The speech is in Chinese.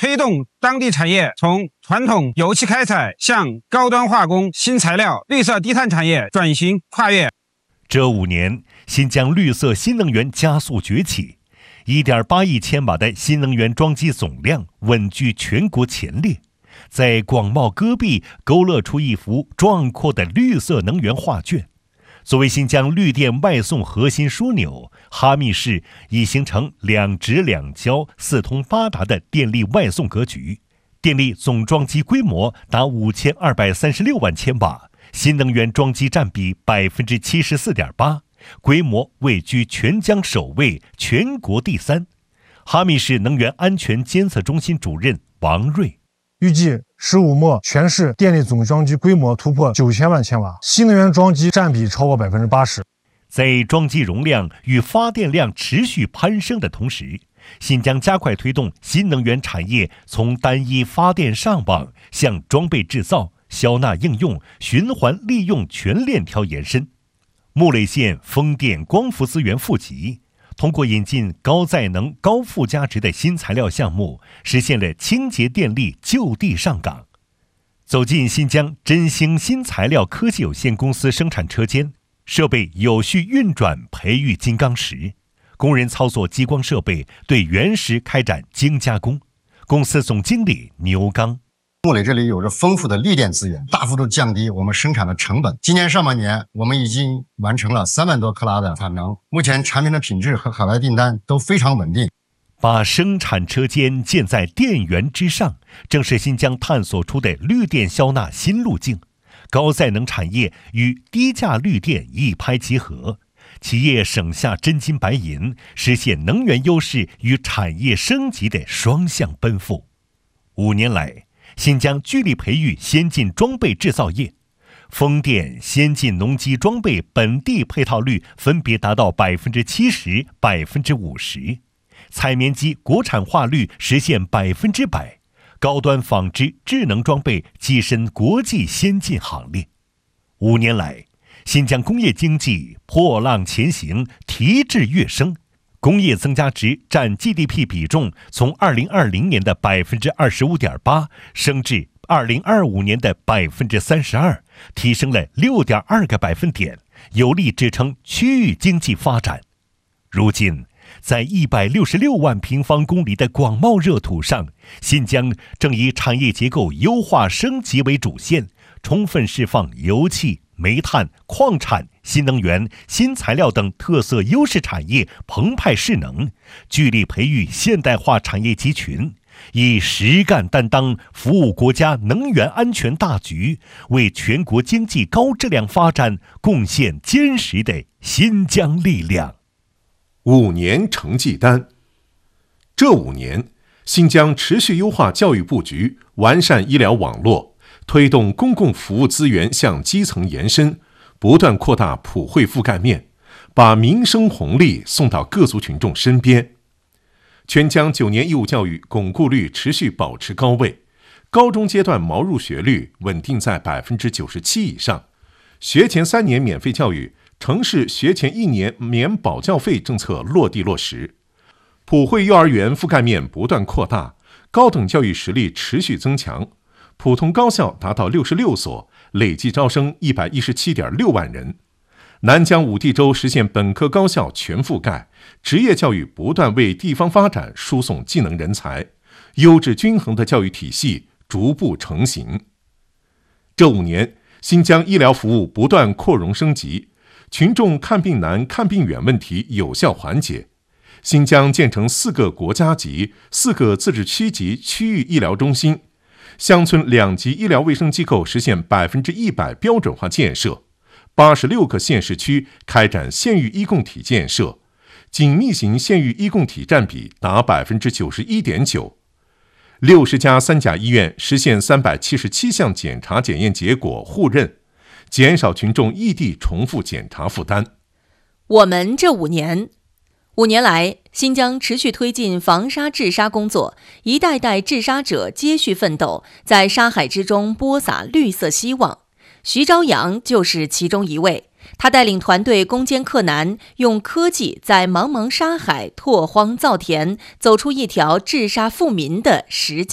推动当地产业从传统油气开采向高端化工、新材料、绿色低碳产业转型跨越。 这5年，新疆绿色新能源加速崛起，1.8亿千瓦的新能源装机总量稳居全国前列，在广袤戈壁勾勒出一幅壮阔的绿色能源画卷。作为新疆绿电外送核心枢纽，哈密市已形成2直2交、4通8达的电力外送格局，电力总装机规模达5236万千瓦，新能源装机占比74.8%，规模位居全疆首位，全国第3。哈密市能源安全监测中心主任王瑞。 预计15末全市电力总装机规模突破9000万千瓦，新能源装机占比超过80%。 在装机容量与发电量持续攀升的同时，新疆加快推动新能源产业从单一发电上网向装备制造、消纳应用、循环利用全链条延伸。木垒县风电光伏资源富集，通过引进高载能、高附加值的新材料项目，实现了清洁电力就地上岗。走进新疆真兴新材料科技有限公司生产车间，设备有序运转，培育金刚石，工人操作激光设备对原石开展精加工。公司总经理牛刚。 木垒这里有着丰富的利电资源，大幅度降低我们生产的成本。今年上半年，我们已经完成了3万多克拉的产能，目前产品的品质和海外订单都非常稳定。 把生产车间建在电源之上，正是新疆探索出的绿电消纳新路径。高载能产业与低价绿电一拍即合，企业省下真金白银，实现能源优势与产业升级的双向奔赴。5年来，新疆聚力培育先进装备制造业，风电先进农机装备本地配套率分别达到70%、50%，采棉机国产化率实现100%，高端纺织智能装备跻身国际先进行列。5年来，新疆工业经济破浪前行，提质跃升，工业增加值占 GDP 比重从2020年的25.8%升至2025年的32%，提升了6.2个百分点，有力支撑区域经济发展。如今，在166万平方公里的广袤热土上，新疆正以产业结构优化升级为主线，充分释放油气、煤炭、矿产、新能源、新材料等特色优势产业澎湃势能，聚力培育现代化产业集群，以实干担当服务国家能源安全大局，为全国经济高质量发展贡献坚实的新疆力量。 5年成绩单。这5年，新疆持续优化教育布局，完善医疗网络，推动公共服务资源向基层延伸，不断扩大普惠覆盖面，把民生红利送到各族群众身边。全疆9年义务教育巩固率持续保持高位，高中阶段毛入学率稳定在97%以上，学前3年免费教育，城市学前1年免保教费政策落地落实，普惠幼儿园覆盖面不断扩大，高等教育实力持续增强，普通高校达到66所，累计招生117.6万人。南疆5地州实现本科高校全覆盖，职业教育不断为地方发展输送技能人才，优质均衡的教育体系逐步成型。这5年，新疆医疗服务不断扩容升级，群众看病难、看病远问题有效缓解。新疆建成4个国家级、4个自治区级区域医疗中心，乡村2级医疗卫生机构实现100%标准化建设，86个县市区开展县域医共体建设，紧密型县域医共体占比达91.9%，60家3甲医院实现377项检查检验结果互认，减少群众异地重复检查负担。 我们这5年来，新疆持续推进防沙治沙工作，一代代治沙者接续奋斗，在沙海之中播撒绿色希望。徐朝阳就是其中一位，他带领团队攻坚克难，用科技在茫茫沙海拓荒造田，走出一条治沙富民的实践